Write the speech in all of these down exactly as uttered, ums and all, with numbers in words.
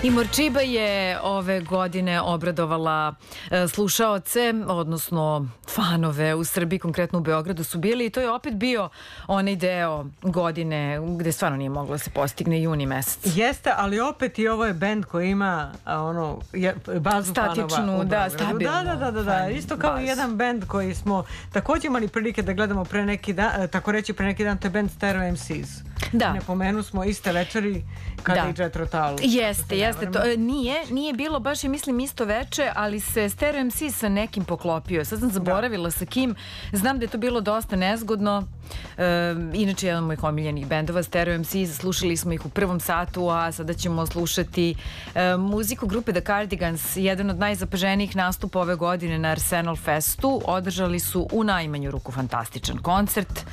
I Morčiba je ove godine obradovala e, slušaoce, odnosno fanove u Srbiji, konkretno u Beogradu su bili i to je opet bio onaj deo godine gde stvarno nije moglo da se postigne juni mesec. Jeste, ali opet i ovo je bend koji ima a, ono, je, bazu statičnu, fanova u da, Beogradu. stabilnu. Da, da, da, da, da. Isto kao i jedan bend koji smo također imali prilike da gledamo pre neki dan, tako reći pre neki dan, to je bend Stereo em si s. Da. Ne pomenu smo iste večeri kada da. i Jet Rotal. Jeste, jeste. To, nije, nije bilo baš, ja mislim, isto veče, ali se Stereo em si sa nekim poklopio. Sad sam zaboravila da. sa kim. Znam da je to bilo dosta nezgodno. E, inače, jedan od mojih omiljenih bendova, Stereo em si, slušali smo ih u prvom satu, a sada ćemo slušati e, muziku grupe The Cardigans, jedan od najzapaženijih nastupa ove godine na Arsenal Festu. Održali su u najmanju ruku fantastičan koncert.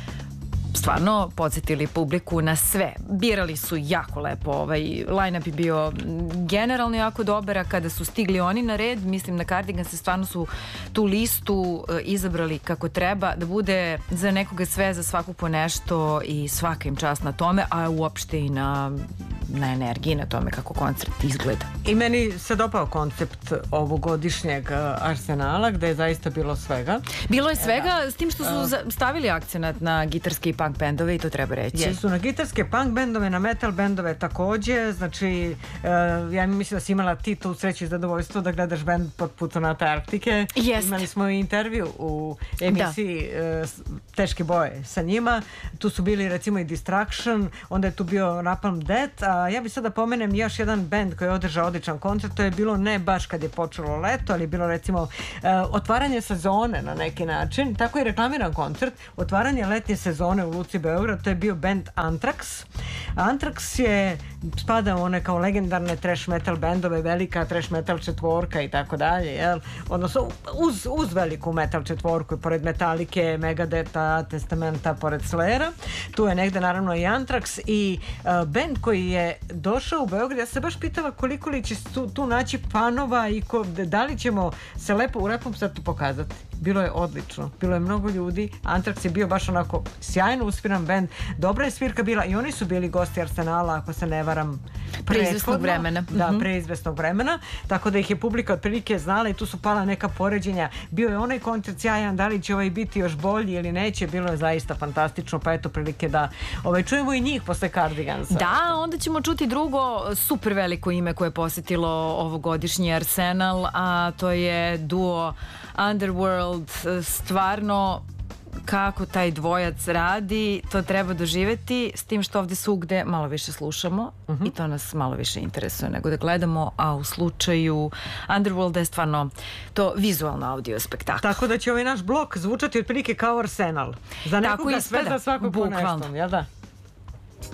Stvarno podsjetili publiku na sve. Birali su jako lepo, ovaj line-up je bio generalno jako dobar, a kada su stigli oni na red, mislim na Cardigan se stvarno su tu listu e, izabrali kako treba, da bude za nekoga sve, za svaku po nešto i svaka im čast na tome, a uopšte i na, na energiji, na tome kako koncert izgleda. I meni se dopao koncept ovogodišnjeg Arsenala, gde je zaista bilo svega. Bilo je svega, e, da. s tim što su uh, stavili akcenat na gitarske i punk bendove i to treba reći. Jesu na gitarske punk bendove, na metal bendove takođe, znači uh, ja mislim da si imala ti tu sreću i zadovoljstvo da gledaš bend pod putonata Arktike. Jest. Imali smo i intervju u emisiji uh, Teške boje sa njima, tu su bili recimo i Distraction, onda je tu bio Napalm Death, a ja bih sada pomenem još jedan bend koji je održao odličan koncert, to je bilo ne baš kad je počelo leto, ali je bilo recimo uh, otvaranje sezone na neki način, tako je reklamiran koncert, otvaranje letnje sezone u Luci Beograd, to je bio band Anthrax. Anthrax je spada u one kao legendarne trash metal bendove, velika trash metal četvorka i tako dalje, jel? Odnosno uz, uz veliku metal četvorku, pored Metalike, Megadeta, Testamenta, pored Slayera, tu je negde naravno i Anthrax i uh, band koji je došao u Beograd, ja se baš pitala koliko li će tu, tu naći fanova i ko, da li ćemo se lepo u repom satu pokazati. Bilo je odlično, bilo je mnogo ljudi, Anthrax je bio baš onako sjajno usviran bend, dobra je svirka bila i oni su bili gosti Arsenala, ako se ne varam, preizvesnog vremena. Da, mm-hmm. preizvesnog vremena, tako da ih je publika otprilike znala i tu su pala neka poređenja. Bio je onaj koncert sjajan, da li će ovaj biti još bolji ili neće, bilo je zaista fantastično, pa eto prilike da ovaj, čujemo i njih posle Cardigansa. Da, onda ćemo čuti drugo super veliko ime koje je posjetilo ovogodišnji Arsenal, a to je duo Underworld. Stvarno kako taj dvojac radi, to treba doživjeti, s tim što ovdje svugde malo više slušamo uh-huh. i to nas malo više interesuje nego da gledamo, a u slučaju Underworld je stvarno to vizualno audio spektakl. Tako da će ovaj naš blok zvučati otprilike kao Arsenal. Za nekoga sve, za svakog po nešto, jel da?